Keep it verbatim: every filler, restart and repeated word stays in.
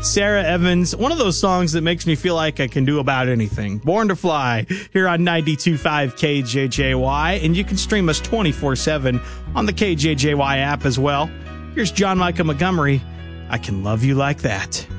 Sarah Evans, one of those songs that makes me feel like I can do about anything. Born to Fly, here on ninety-two point five K J J Y, and you can stream us twenty-four seven on the K J J Y app as well. Here's John Michael Montgomery, I Can Love You Like That.